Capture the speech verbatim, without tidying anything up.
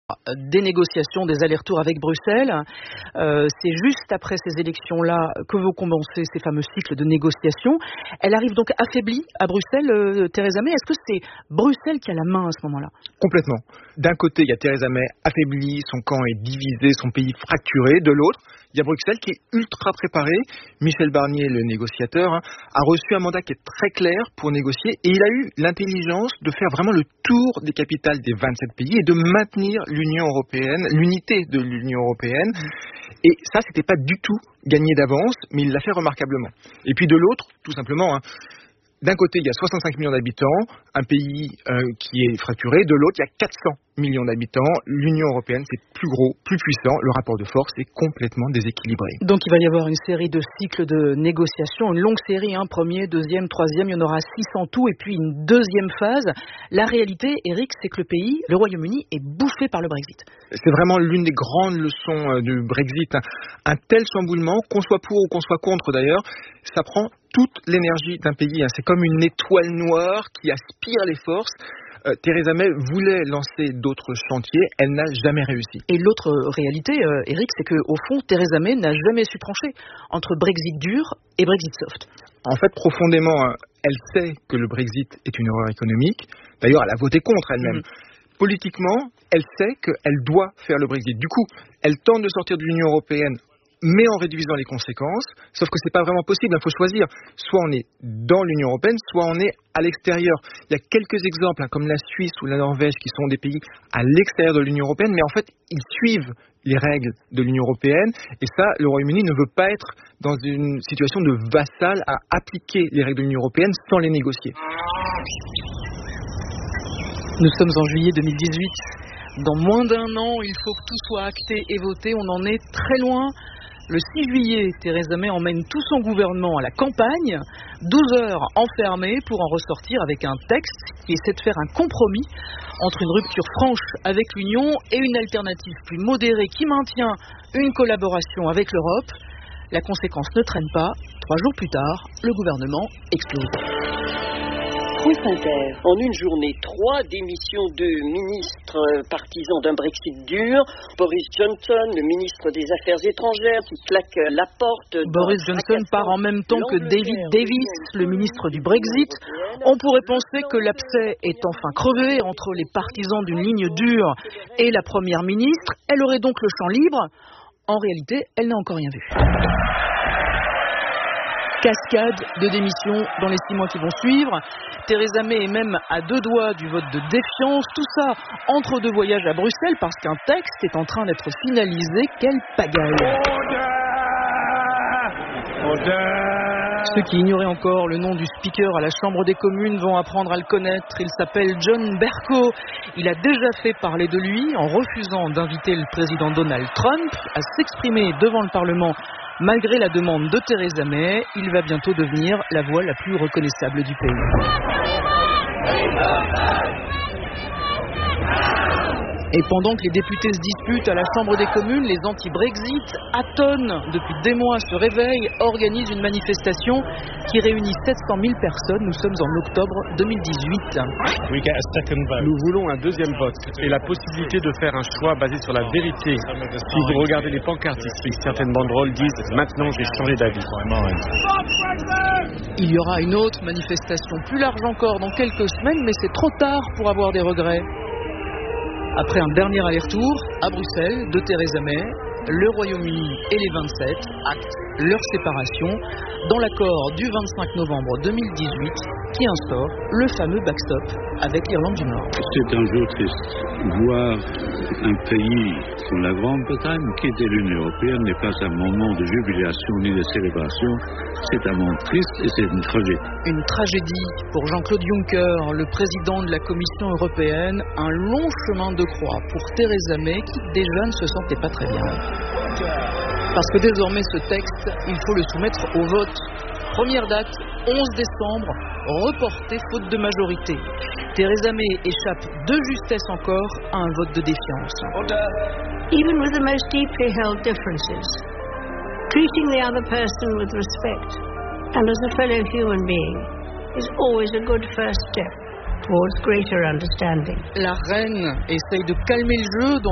Des négociations, des allers-retours avec Bruxelles. Euh, c'est juste après ces élections-là que vont commencer ces fameux cycles de négociations. Elle arrive donc affaiblie à Bruxelles, euh, Theresa May. Est-ce que c'est Bruxelles qui a la main à ce moment-là ? Complètement. D'un côté, il y a Theresa May affaiblie, son camp est divisé, son pays fracturé. De l'autre, il y a Bruxelles qui est ultra préparée. Michel Barnier, le négociateur, hein, a reçu un mandat qui est très clair pour négocier et il a eu l'intelligence de faire vraiment le tour des capitales des vingt-sept pays et de maintenir l'Union européenne, l'unité de l'Union européenne. Et ça, c'était pas du tout gagné d'avance, mais il l'a fait remarquablement. Et puis de l'autre, tout simplement, hein, d'un côté, il y a soixante-cinq millions d'habitants, un pays euh, qui est fracturé. De l'autre, il y a quatre cents millions d'habitants. L'Union européenne, c'est plus gros, plus puissant. Le rapport de force est complètement déséquilibré. Donc, il va y avoir une série de cycles de négociations, une longue série, hein, premier, deuxième, troisième. Il y en aura six en tout, et puis une deuxième phase. La réalité, Eric, c'est que le pays, le Royaume-Uni, est bouffé par le Brexit. C'est vraiment l'une des grandes leçons du Brexit. Un tel chamboulement, qu'on soit pour ou qu'on soit contre d'ailleurs, ça prend toute l'énergie d'un pays. C'est comme une étoile noire qui aspire les forces. Euh, Theresa May voulait lancer d'autres chantiers, elle n'a jamais réussi. Et l'autre réalité, euh, Eric, c'est qu'au fond, Theresa May n'a jamais su trancher entre Brexit dur et Brexit soft. En fait, profondément, elle sait que le Brexit est une erreur économique. D'ailleurs, elle a voté contre elle-même. Mmh. Politiquement, elle sait qu'elle doit faire le Brexit. Du coup, elle tente de sortir de l'Union européenne, mais en réduisant les conséquences, sauf que c'est pas vraiment possible, il faut choisir. Soit on est dans l'Union européenne, soit on est à l'extérieur. Il y a quelques exemples, hein, comme la Suisse ou la Norvège, qui sont des pays à l'extérieur de l'Union européenne, mais en fait, ils suivent les règles de l'Union européenne, et ça, le Royaume-Uni ne veut pas être dans une situation de vassal à appliquer les règles de l'Union européenne sans les négocier. Nous sommes en juillet deux mille dix-huit. Dans moins d'un an, il faut que tout soit acté et voté. On en est très loin. Le six juillet, Theresa May emmène tout son gouvernement à la campagne, douze heures enfermés pour en ressortir avec un texte qui essaie de faire un compromis entre une rupture franche avec l'Union et une alternative plus modérée qui maintient une collaboration avec l'Europe. La conséquence ne traîne pas. Trois jours plus tard, le gouvernement explose. France Inter. En une journée, trois démissions de ministres partisans d'un Brexit dur. Boris Johnson, le ministre des Affaires étrangères, qui claque la porte. Boris Johnson part en même temps que David Davis, le ministre du Brexit. On pourrait penser que l'abcès est enfin crevé entre les partisans d'une ligne dure et la première ministre. Elle aurait donc le champ libre. En réalité, elle n'a encore rien vu. Cascade de démissions dans les six mois qui vont suivre. Theresa May est même à deux doigts du vote de défiance. Tout ça entre deux voyages à Bruxelles parce qu'un texte est en train d'être finalisé. Quelle pagaille! Order Order Ceux qui ignoraient encore le nom du speaker à la Chambre des communes vont apprendre à le connaître. Il s'appelle John Bercow. Il a déjà fait parler de lui en refusant d'inviter le président Donald Trump à s'exprimer devant le Parlement. Malgré la demande de Theresa May, il va bientôt devenir la voix la plus reconnaissable du pays. Et pendant que les députés se disputent à la Chambre des communes, les anti-Brexit, Aton, depuis des mois, se réveillent, organisent une manifestation qui réunit sept cent mille personnes. Nous sommes en octobre deux mille dix-huit. Nous voulons un deuxième vote et la possibilité de faire un choix basé sur la vérité. Si vous regardez les pancartes ici, certaines banderoles disent « Maintenant, j'ai changé d'avis ». Il y aura une autre manifestation plus large encore dans quelques semaines, mais c'est trop tard pour avoir des regrets. Après un dernier aller-retour à Bruxelles de Theresa May, le Royaume-Uni et les vingt-sept actent leur séparation dans l'accord du vingt-cinq novembre deux mille dix-huit qui instaure le fameux backstop avec l'Irlande du Nord. C'est un jour triste. Voir un pays comme la Grande-Bretagne quitter l'Union européenne n'est pas un moment de jubilation ni de célébration. C'est un moment triste et c'est une tragédie. Une tragédie pour Jean-Claude Juncker, le président de la Commission européenne. Un long chemin de croix pour Theresa May qui déjà ne se sentait pas très bien. Parce que désormais ce texte, il faut le soumettre au vote. Première date, onze décembre, reporté faute de majorité. Theresa May échappe de justesse encore à un vote de défiance. Even with the most deeply held differences, treating the other person with respect and as a fellow human being is always a good first step towards greater understanding. La reine essaye de calmer le jeu dans